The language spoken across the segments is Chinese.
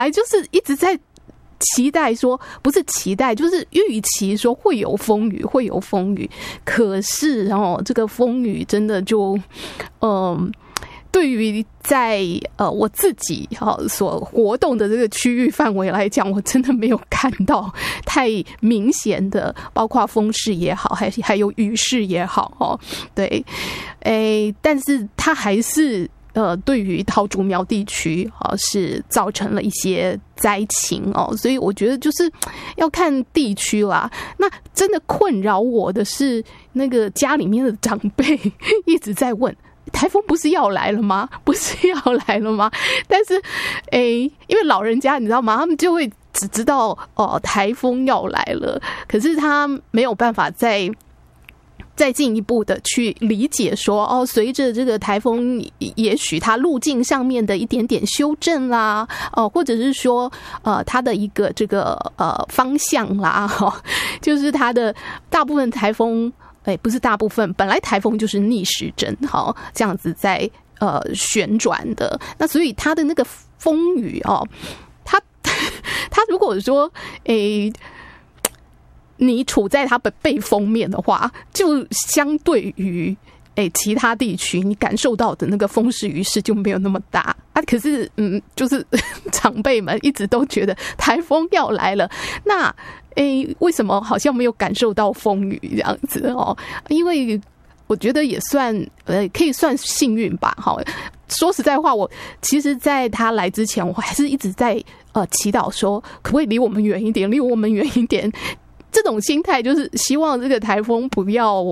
就是一直在期待说，不是期待，就是预期说会有风雨，会有风雨。可是这个风雨真的就，对于在我自己所活动的这个区域范围来讲，我真的没有看到太明显的，包括风势也好，还有雨势也好对，但是它还是对于桃竹苗地区是造成了一些灾情所以我觉得就是要看地区啦。那真的困扰我的是那个家里面的长辈一直在问，台风不是要来了吗？不是要来了吗？但是因为老人家你知道吗，他们就会只知道台风要来了，可是他没有办法再进一步的去理解说随着这个台风也许它路径上面的一点点修正啦或者是说它的一个这个方向啦就是它的大部分台风不是大部分，本来台风就是逆时针这样子在旋转的，那所以它的那个风雨它如果说你处在它的背风面的话，就相对于其他地区你感受到的那个风势雨势就没有那么大可是就是长辈们一直都觉得台风要来了，那为什么好像没有感受到风雨这样子因为我觉得也算可以算幸运吧说实在话，我其实在他来之前我还是一直在祈祷说可不可以离我们远一点，离我们远一点。这种心态就是希望这个台风不要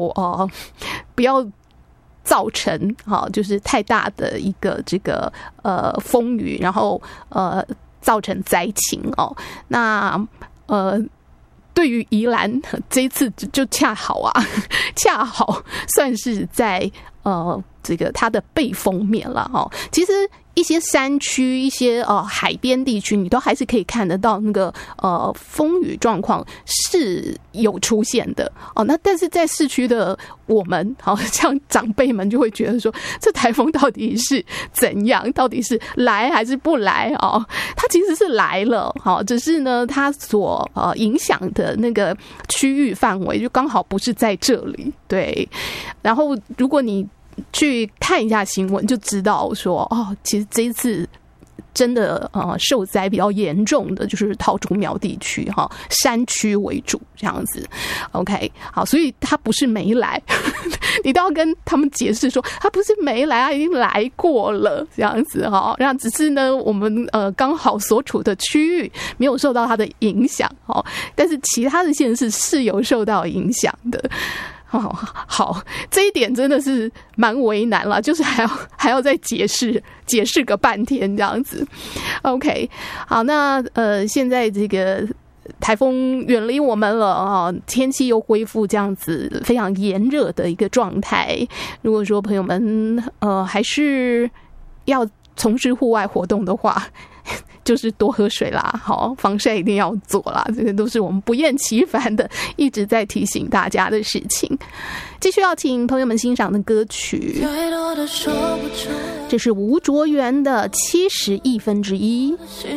造成就是太大的一个这个风雨，然后造成灾情那对于宜兰这一次就恰好算是在这个它的背风面了其实一些山区一些海边地区你都还是可以看得到那个风雨状况是有出现的那但是在市区的我们像长辈们就会觉得说这台风到底是怎样，到底是来还是不来它其实是来了只是呢它所影响的那个区域范围就刚好不是在这里。对，然后如果你去看一下新闻就知道说其实这一次真的受灾比较严重的就是桃竹苗地区山区为主这样子 OK 好，所以他不是没来你都要跟他们解释说他不是没来，他已经来过了这样子那只是呢我们刚好所处的区域没有受到他的影响但是其他的县市是有受到影响的好，这一点真的是蛮为难了，就是还要再解释个半天这样子。OK， 好，那现在这个台风远离我们了天气又恢复这样子非常炎热的一个状态。如果说朋友们还是要从事户外活动的话，就是多喝水啦，防晒一定要做啦，这个都是我们不厌其烦的一直在提醒大家的事情。继续要请朋友们欣赏的歌曲，这是吴卓源的《71分之一》。